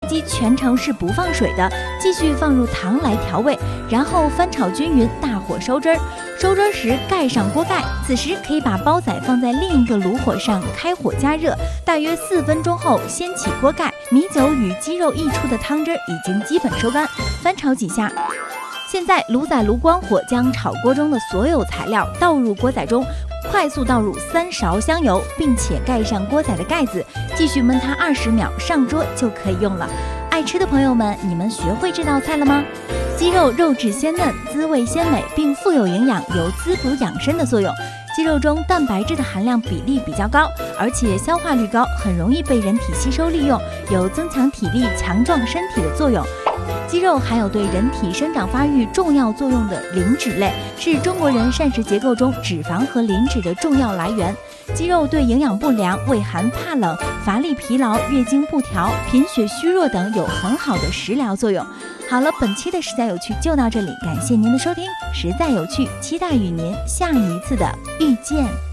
鸡全程是不放水的，继续放入糖来调味，然后翻炒均匀，大火收汁儿。收汁时盖上锅盖，此时可以把煲仔放在另一个炉火上开火加热，大约4分钟后掀起锅盖，米酒与鸡肉溢出的汤汁已经基本收干，翻炒几下。现在炉仔炉关火，将炒锅中的所有材料倒入锅仔中，快速倒入3勺香油，并且盖上锅仔的盖子，继续焖它20秒，上桌就可以用了。爱吃的朋友们，你们学会这道菜了吗？鸡肉肉质鲜嫩，滋味鲜美，并富有营养，有滋补养生的作用。鸡肉中蛋白质的含量比例比较高，而且消化率高，很容易被人体吸收利用，有增强体力、强壮身体的作用。鸡肉含有对人体生长发育重要作用的磷脂类，是中国人膳食结构中脂肪和磷脂的重要来源。鸡肉对营养不良、畏寒怕冷、乏力疲劳、月经不调、贫血虚弱等有很好的食疗作用。好了，本期的实在有趣就到这里，感谢您的收听，实在有趣，期待与您下一次的遇见。